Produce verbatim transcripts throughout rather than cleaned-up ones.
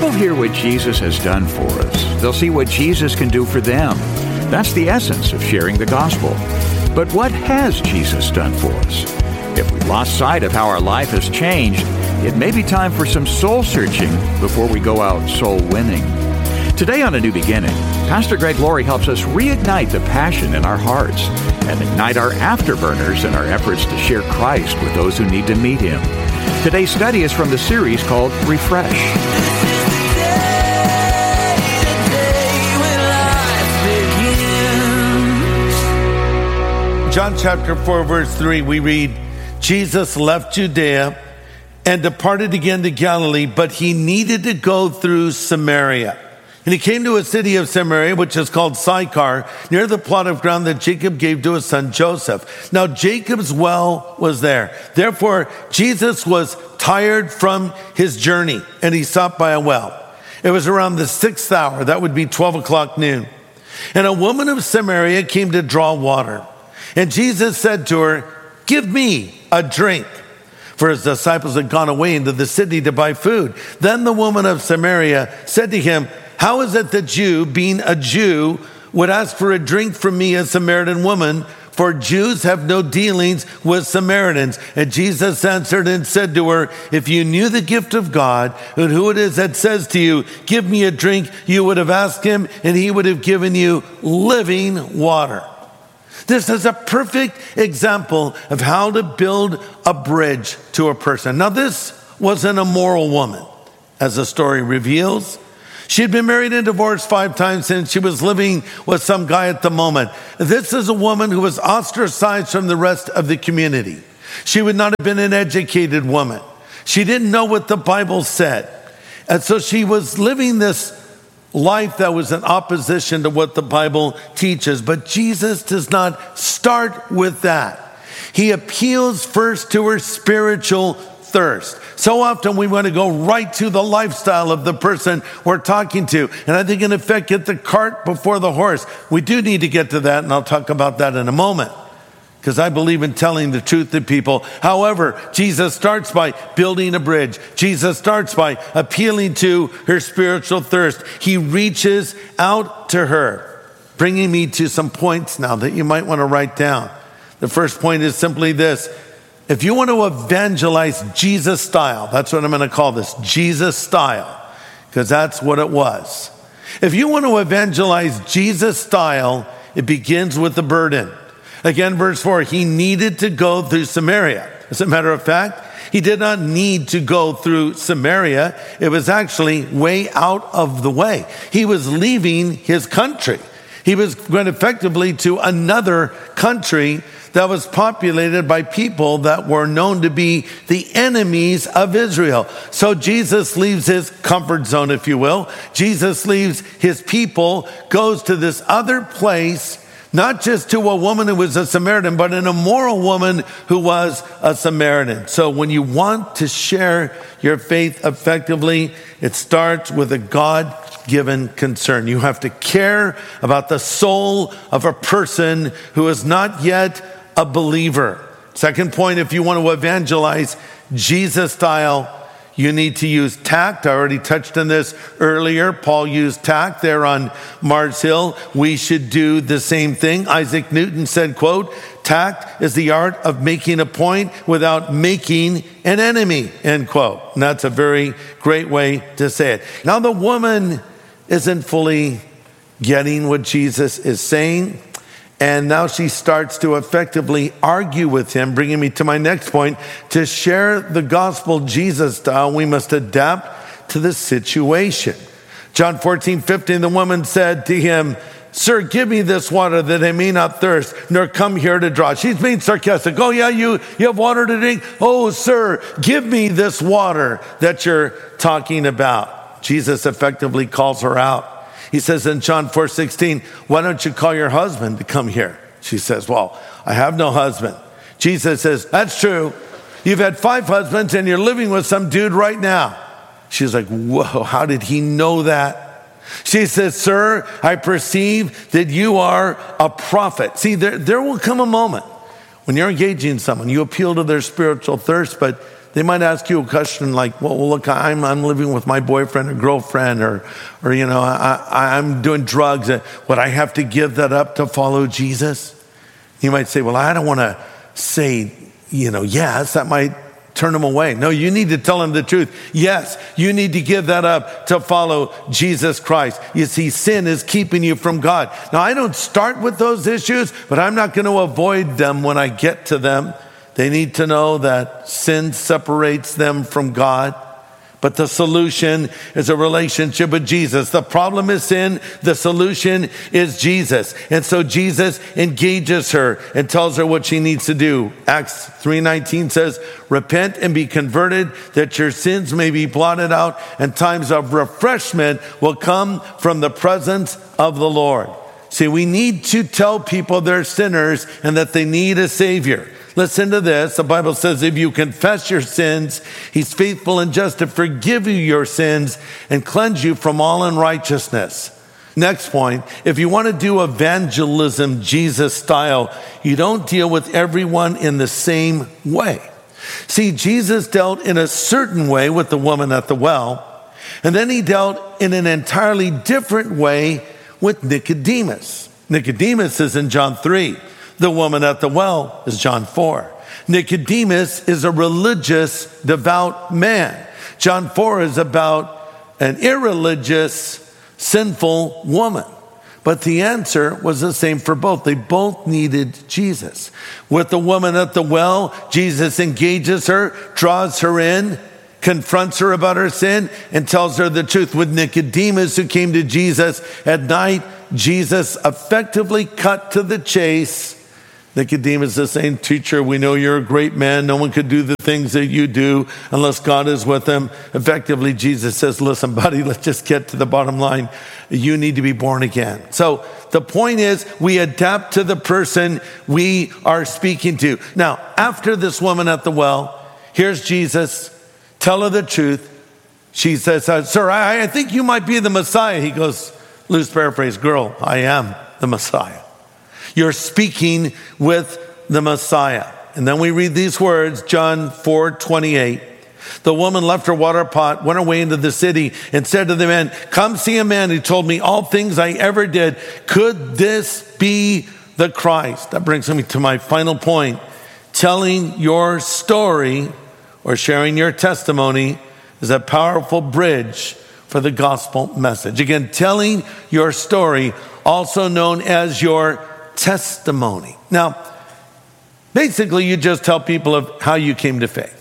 people hear what Jesus has done for us, they'll see what Jesus can do for them. That's the essence of sharing the gospel. But what has Jesus done for us? If we've lost sight of how our life has changed, it may be time for some soul searching before we go out soul winning. Today on A New Beginning, Pastor Greg Laurie helps us reignite the passion in our hearts and ignite our afterburners in our efforts to share Christ with those who need to meet Him. Today's study is from the series called Refresh. John chapter four, verse three, we read, Jesus left Judea and departed again to Galilee, but he needed to go through Samaria. And he came to a city of Samaria, which is called Sychar, near the plot of ground that Jacob gave to his son Joseph. Now Jacob's well was there. Therefore, Jesus was tired from his journey, and he stopped by a well. It was around the sixth hour, that would be twelve o'clock noon. And a woman of Samaria came to draw water. And Jesus said to her, give me a drink. For his disciples had gone away into the city to buy food. Then the woman of Samaria said to him, how is it that you, being a Jew, would ask for a drink from me, a Samaritan woman? For Jews have no dealings with Samaritans. And Jesus answered and said to her, if you knew the gift of God and who it is that says to you, give me a drink, you would have asked him and he would have given you living water. This is a perfect example of how to build a bridge to a person. Now, this was an immoral woman, as the story reveals. She had been married and divorced five times since she was living with some guy at the moment. This is a woman who was ostracized from the rest of the community. She would not have been an educated woman. She didn't know what the Bible said. And so she was living this life that was in opposition to what the Bible teaches. But Jesus does not start with that. He appeals first to her spiritual thirst. So often we want to go right to the lifestyle of the person we're talking to. And I think in effect, get the cart before the horse. We do need to get to that, and I'll talk about that in a moment, because I believe in telling the truth to people. However, Jesus starts by building a bridge. Jesus starts by appealing to her spiritual thirst. He reaches out to her, bringing me to some points now that you might want to write down. The first point is simply this. If you want to evangelize Jesus style, that's what I'm going to call this, Jesus style, because that's what it was. If you want to evangelize Jesus style, it begins with the burden. Again, verse four, he needed to go through Samaria. As a matter of fact, he did not need to go through Samaria. It was actually way out of the way. He was leaving his country. He was going effectively to another country that was populated by people that were known to be the enemies of Israel. So Jesus leaves his comfort zone, if you will. Jesus leaves his people, goes to this other place, not just to a woman who was a Samaritan, but an immoral woman who was a Samaritan. So when you want to share your faith effectively, it starts with a God-given concern. You have to care about the soul of a person who is not yet a believer. Second point, if you want to evangelize Jesus style, you need to use tact. I already touched on this earlier. Paul used tact there on Mars Hill. We should do the same thing. Isaac Newton said, quote, tact is the art of making a point without making an enemy, end quote. And that's a very great way to say it. Now, the woman isn't fully getting what Jesus is saying. And now she starts to effectively argue with him, bringing me to my next point. To share the gospel Jesus style, we must adapt to the situation. John fourteen fifteen, the woman said to him, sir, give me this water that I may not thirst, nor come here to draw. She's being sarcastic. Oh, yeah, you, you have water to drink? Oh, sir, give me this water that you're talking about. Jesus effectively calls her out. He says in John four sixteen, why don't you call your husband to come here? She says, well, I have no husband. Jesus says, that's true. You've had five husbands and you're living with some dude right now. She's like, whoa, how did he know that? She says, sir, I perceive that you are a prophet. See, there, there will come a moment when you're engaging someone, you appeal to their spiritual thirst, but They might ask you a question like, well, well look, I'm, I'm living with my boyfriend or girlfriend, or, or you know, I, I'm doing drugs. Would I have to give that up to follow Jesus? You might say, well, I don't want to say, you know, yes, that might turn them away. No, you need to tell them the truth. Yes, you need to give that up to follow Jesus Christ. You see, sin is keeping you from God. Now, I don't start with those issues, but I'm not going to avoid them when I get to them. They need to know that sin separates them from God, but the solution is a relationship with Jesus. The problem is sin. The solution is Jesus. And so Jesus engages her and tells her what she needs to do. Acts three nineteen says, repent and be converted that your sins may be blotted out and times of refreshment will come from the presence of the Lord. See, we need to tell people they're sinners and that they need a Savior. Listen to this. The Bible says if you confess your sins, he's faithful and just to forgive you your sins and cleanse you from all unrighteousness. Next point, if you want to do evangelism Jesus style, you don't deal with everyone in the same way. See, Jesus dealt in a certain way with the woman at the well, and then he dealt in an entirely different way with Nicodemus. Nicodemus is in John three. The woman at the well is John four. Nicodemus is a religious, devout man. John four is about an irreligious, sinful woman. But the answer was the same for both. They both needed Jesus. With the woman at the well, Jesus engages her, draws her in, confronts her about her sin, and tells her the truth. With Nicodemus, who came to Jesus at night, Jesus effectively cut to the chase. Nicodemus is saying, teacher, we know you're a great man. No one could do the things that you do unless God is with him. Effectively, Jesus says, listen, buddy, let's just get to the bottom line. You need to be born again. So the point is, we adapt to the person we are speaking to. Now, after this woman at the well, here's Jesus. Tell her the truth. She says, sir, I, I think you might be the Messiah. He goes, loose paraphrase, girl, I am the Messiah. You're speaking with the Messiah. And then we read these words, John four twenty-eight. The woman left her water pot, went away into the city, and said to the men, come see a man who told me all things I ever did. Could this be the Christ? That brings me to my final point. Telling your story or sharing your testimony is a powerful bridge for the gospel message. Again, telling your story, also known as your testimony. Now, basically, you just tell people of how you came to faith.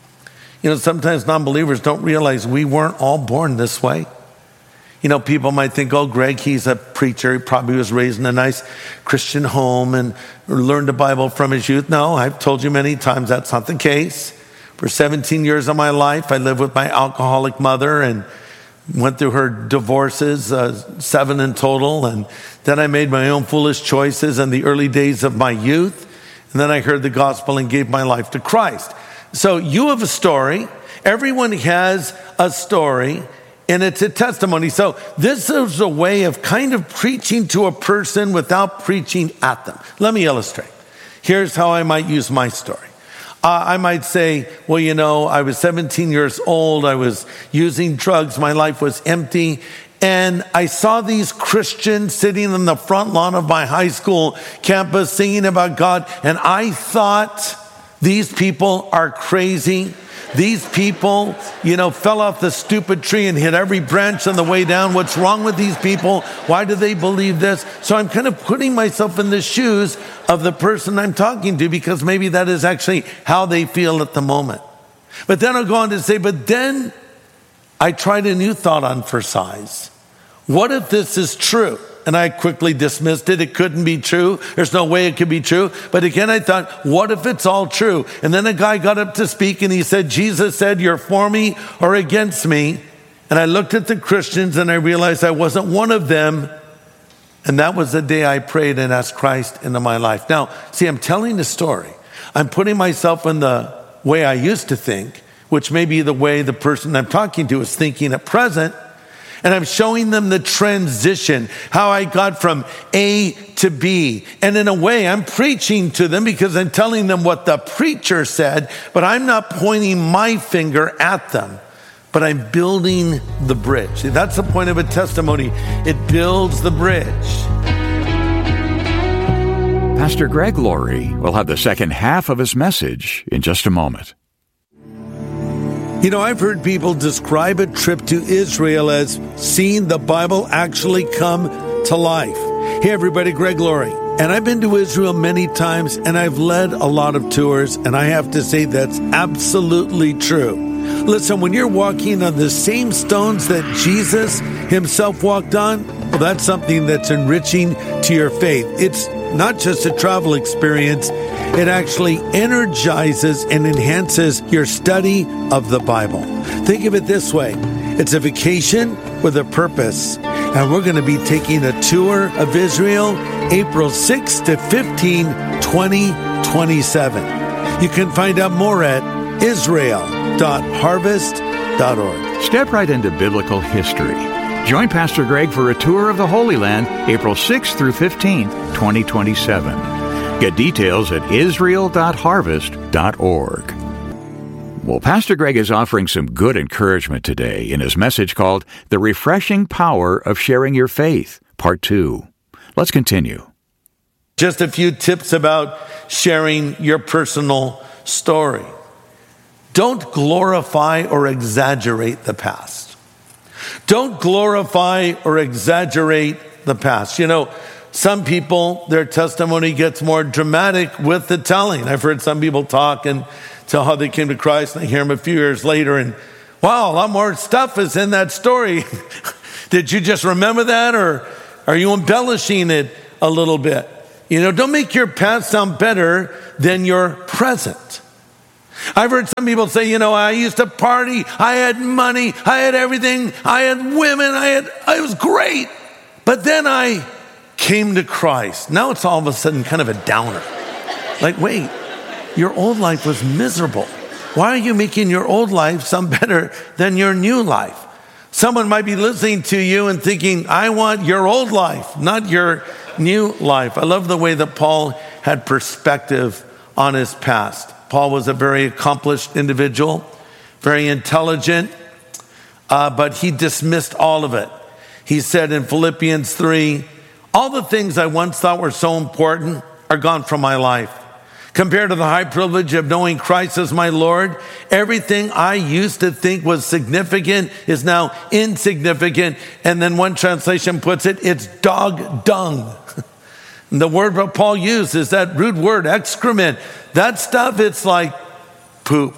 You know, sometimes non-believers don't realize we weren't all born this way. You know, people might think, oh, Greg, he's a preacher. He probably was raised in a nice Christian home and learned the Bible from his youth. No, I've told you many times that's not the case. For seventeen years of my life, I lived with my alcoholic mother and went through her divorces, uh, seven in total. And then I made my own foolish choices in the early days of my youth. And then I heard the gospel and gave my life to Christ. So you have a story. Everyone has a story, and it's a testimony. So this is a way of kind of preaching to a person without preaching at them. Let me illustrate. Here's how I might use my story. Uh, I might say, well, you know, I was seventeen years old. I was using drugs. My life was empty. And I saw these Christians sitting in the front lawn of my high school campus singing about God. And I thought, these people are crazy. These people, you know, fell off the stupid tree and hit every branch on the way down. What's wrong with these people? Why do they believe this? So I'm kind of putting myself in the shoes of the person I'm talking to, because maybe that is actually how they feel at the moment. But then I'll go on to say, but then I tried a new thought on for size. What if this is true? And I quickly dismissed it. It couldn't be true. There's no way it could be true. But again, I thought, what if it's all true? And then a guy got up to speak and he said, Jesus said, you're for me or against me. And I looked at the Christians and I realized I wasn't one of them. And that was the day I prayed and asked Christ into my life. Now, see, I'm telling the story. I'm putting myself in the way I used to think, which may be the way the person I'm talking to is thinking at present. And I'm showing them the transition, how I got from A to B. And in a way, I'm preaching to them because I'm telling them what the preacher said, but I'm not pointing my finger at them, but I'm building the bridge. See, that's the point of a testimony. It builds the bridge. Pastor Greg Laurie will have the second half of his message in just a moment. You know, I've heard people describe a trip to Israel as seeing the Bible actually come to life. Hey, everybody, Greg Laurie. And I've been to Israel many times, and I've led a lot of tours, and I have to say that's absolutely true. Listen, when you're walking on the same stones that Jesus himself walked on, well, that's something that's enriching to your faith. It's not just a travel experience. It actually energizes and enhances your study of the Bible. Think of it this way. It's a vacation with a purpose. And we're going to be taking a tour of Israel April sixth to fifteenth, twenty twenty-seven. You can find out more at israel dot harvest dot org. Step right into biblical history. Join Pastor Greg for a tour of the Holy Land April sixth through fifteenth, twenty twenty-seven. Get details at israel dot harvest dot org. Well, Pastor Greg is offering some good encouragement today in his message called The Refreshing Power of Sharing Your Faith, Part two. Let's continue. Just a few tips about sharing your personal story. Don't glorify or exaggerate the past. Don't glorify or exaggerate the past. You know, some people, their testimony gets more dramatic with the telling. I've heard some people talk and tell how they came to Christ, and I hear them a few years later, and wow, a lot more stuff is in that story. Did you just remember that, or are you embellishing it a little bit? You know, don't make your past sound better than your present. I've heard some people say, you know, I used to party, I had money, I had everything, I had women, I had, it was great. But then I came to Christ. Now it's all of a sudden kind of a downer. Like, wait, your old life was miserable. Why are you making your old life sound better than your new life? Someone might be listening to you and thinking, I want your old life, not your new life. I love the way that Paul had perspective on his past. Paul was a very accomplished individual, very intelligent, uh, but he dismissed all of it. He said in Philippians three, all the things I once thought were so important are gone from my life. Compared to the high privilege of knowing Christ as my Lord, everything I used to think was significant is now insignificant. And then one translation puts it, it's dog dung. The word that Paul used is that rude word, excrement. That stuff, it's like poop.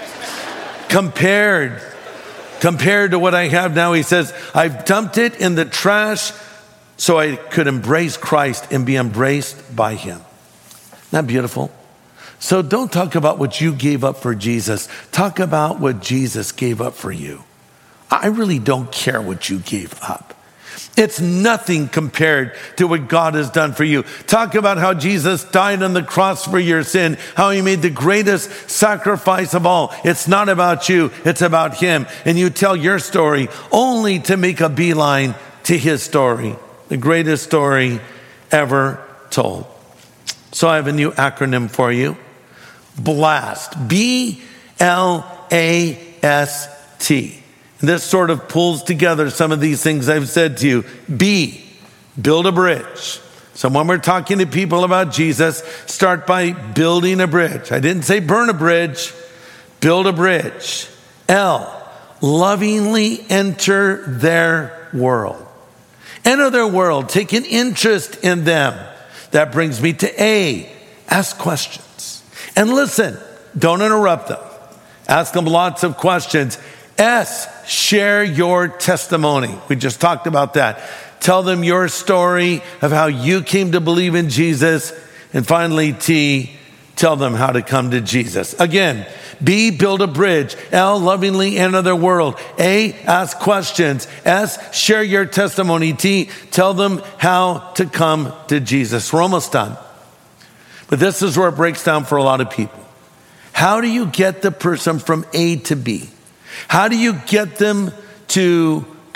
compared, compared to what I have now, he says, I've dumped it in the trash so I could embrace Christ and be embraced by him. Isn't that beautiful? So don't talk about what you gave up for Jesus. Talk about what Jesus gave up for you. I really don't care what you gave up. It's nothing compared to what God has done for you. Talk about how Jesus died on the cross for your sin, how he made the greatest sacrifice of all. It's not about you, it's about him. And you tell your story only to make a beeline to his story, the greatest story ever told. So I have a new acronym for you. BLAST. B L A S T. And this sort of pulls together some of these things I've said to you. B, build a bridge. So when we're talking to people about Jesus, start by building a bridge. I didn't say burn a bridge, build a bridge. L, lovingly enter their world. Enter their world, take an interest in them. That brings me to A, ask questions. And listen, don't interrupt them. Ask them lots of questions. S, share your testimony. We just talked about that. Tell them your story of how you came to believe in Jesus. And finally, T, tell them how to come to Jesus. Again, B, build a bridge. L, lovingly enter their world. A, ask questions. S, share your testimony. T, tell them how to come to Jesus. We're almost done. But this is where it breaks down for a lot of people. How do you get the person from A to B? How do you get them to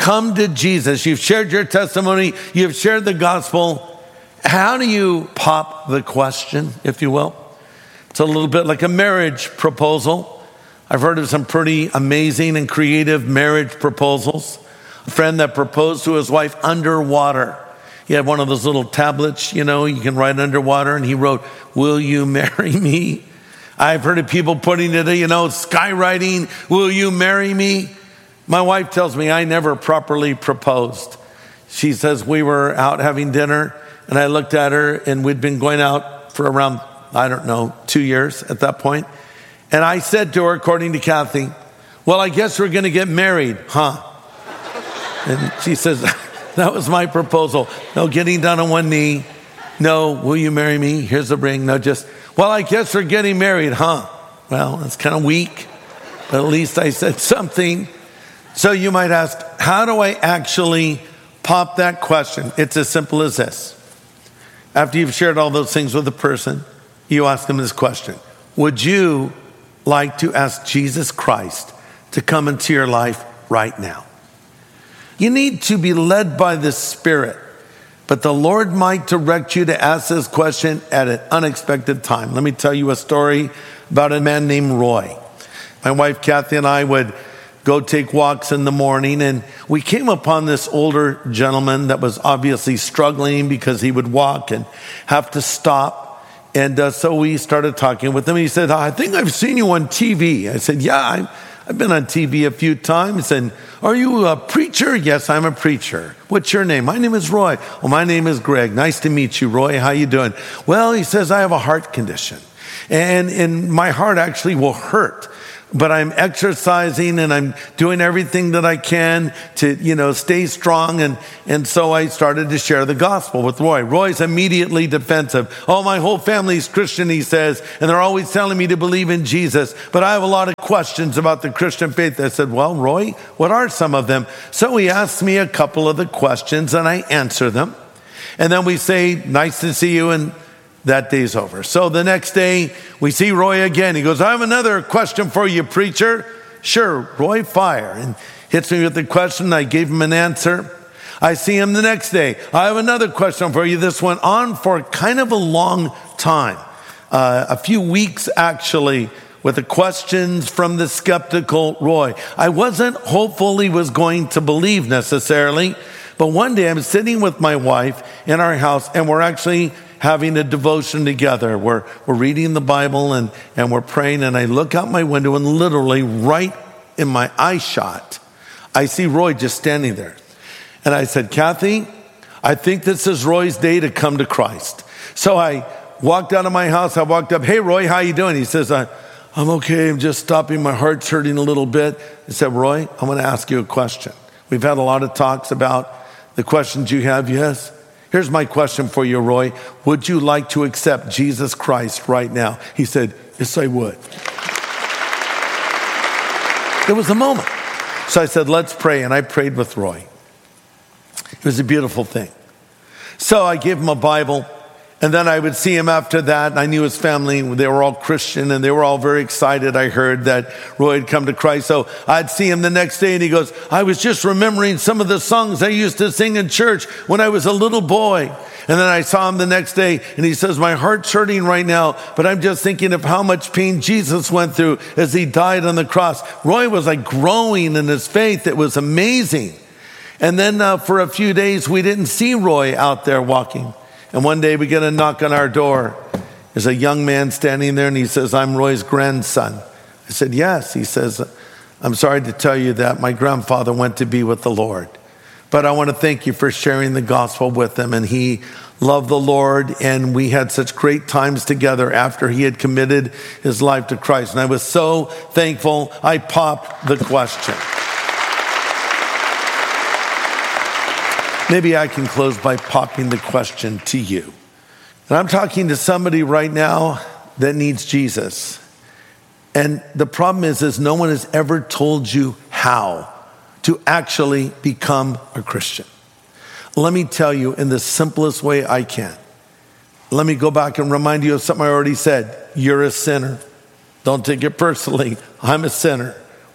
come to Jesus, you've shared your testimony, you've shared the gospel. How do you pop the question, if you will? It's a little bit like a marriage proposal. I've heard of some pretty amazing and creative marriage proposals. A friend that proposed to his wife underwater. He had one of those little tablets, you know, you can write underwater, and he wrote, "Will you marry me?" I've heard of people putting it, you know, skywriting, "Will you marry me?" My wife tells me I never properly proposed. She says we were out having dinner, and I looked at her, and we'd been going out for around, I don't know, two years at that point. And I said to her, according to Kathy, "Well, I guess we're going to get married, huh?" And she says, "That was my proposal. No getting down on one knee. No, will you marry me? Here's the ring." No, just, "Well, I guess we're getting married, huh?" Well, that's kind of weak, but at least I said something. So you might ask, how do I actually pop that question? It's as simple as this. After you've shared all those things with a person, you ask them this question: would you like to ask Jesus Christ to come into your life right now? You need to be led by the Spirit, but the Lord might direct you to ask this question at an unexpected time. Let me tell you a story about a man named Roy. My wife Kathy and I would go take walks in the morning, and we came upon this older gentleman that was obviously struggling because he would walk and have to stop. And uh, so we started talking with him. He said, "I think I've seen you on T V." I said, "Yeah, I'm, I've been on T V a few times." And "Are you a preacher?" "Yes, I'm a preacher." "What's your name?" "My name is Roy." "Well, my name is Greg." "Nice to meet you, Roy. How you doing?" "Well," he says, "I have a heart condition. And, and my heart actually will hurt. But I'm exercising and I'm doing everything that I can to, you know, stay strong." And, and so I started to share the gospel with Roy. Roy's immediately defensive. "Oh, my whole family's Christian," he says, "and they're always telling me to believe in Jesus. But I have a lot of questions about the Christian faith." I said, "Well, Roy, what are some of them?" So he asked me a couple of the questions and I answer them. And then we say, "Nice to see you," and that day's over. So the next day, we see Roy again. He goes, "I have another question for you, preacher." "Sure, Roy, fire." And hits me with the question. I gave him an answer. I see him the next day. "I have another question for you." This went on for kind of a long time, uh, a few weeks actually, with the questions from the skeptical Roy. I wasn't hopeful he was going to believe necessarily, but one day I'm sitting with my wife in our house, and we're actually having a devotion together. We're, we're reading the Bible and, and we're praying, and I look out my window, and literally right in my eye shot, I see Roy just standing there. And I said, "Kathy, I think this is Roy's day to come to Christ." So I walked out of my house. I walked up, "Hey, Roy, how you doing?" He says, I, "I'm okay. I'm just stopping. My heart's hurting a little bit." I said, "Roy, I'm going to ask you a question. We've had a lot of talks about the questions you have." "Yes." "Here's my question for you, Roy. Would you like to accept Jesus Christ right now?" He said, "Yes, I would." It was a moment. So I said, "Let's pray." And I prayed with Roy. It was a beautiful thing. So I gave him a Bible. And then I would see him after that. And I knew his family, they were all Christian, and they were all very excited. I heard that Roy had come to Christ. So I'd see him the next day, and he goes, "I was just remembering some of the songs I used to sing in church when I was a little boy." And then I saw him the next day, and he says, "My heart's hurting right now, but I'm just thinking of how much pain Jesus went through as he died on the cross." Roy was like growing in his faith. It was amazing. And then uh, for a few days, we didn't see Roy out there walking. And one day we get a knock on our door. There's a young man standing there, and he says, "I'm Roy's grandson." I said, "Yes." He says, "I'm sorry to tell you that my grandfather went to be with the Lord. But I want to thank you for sharing the gospel with him. And he loved the Lord, and we had such great times together after he had committed his life to Christ." And I was so thankful. I popped the question. Maybe I can close by popping the question to you. And I'm talking to somebody right now that needs Jesus. And the problem is, is no one has ever told you how to actually become a Christian. Let me tell you in the simplest way I can. Let me go back and remind you of something I already said. You're a sinner. Don't take it personally. I'm a sinner.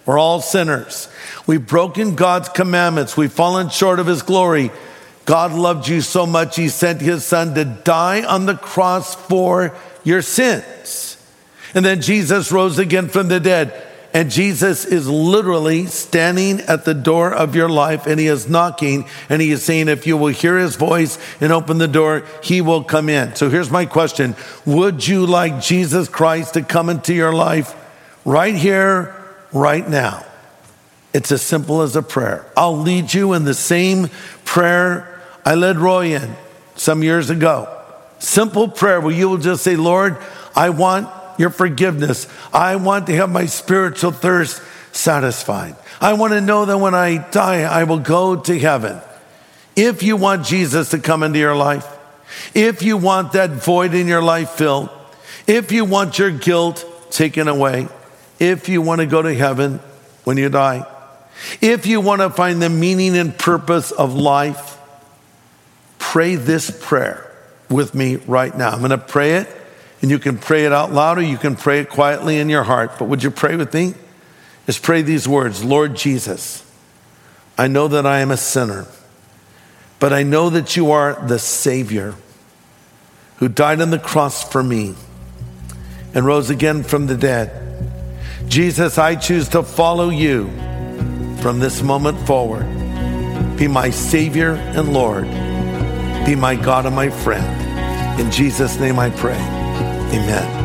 We're all sinners. We've broken God's commandments. We've fallen short of his glory. God loved you so much, he sent his son to die on the cross for your sins. And then Jesus rose again from the dead. And Jesus is literally standing at the door of your life, and he is knocking, and he is saying, if you will hear his voice and open the door, he will come in. So here's my question. Would you like Jesus Christ to come into your life right here, right now? It's as simple as a prayer. I'll lead you in the same prayer I led Roy in some years ago. Simple prayer where you will just say, Lord, I want your forgiveness. I want to have my spiritual thirst satisfied. I want to know that when I die, I will go to heaven. If you want Jesus to come into your life, if you want that void in your life filled, if you want your guilt taken away, if you want to go to heaven when you die, if you want to find the meaning and purpose of life, pray this prayer with me right now. I'm going to pray it. And you can pray it out loud or you can pray it quietly in your heart. But would you pray with me? Just pray these words. Lord Jesus, I know that I am a sinner, but I know that you are the Savior who died on the cross for me and rose again from the dead. Jesus, I choose to follow you from this moment forward. Be my Savior and Lord. Be my God and my friend. In Jesus' name I pray. Amen.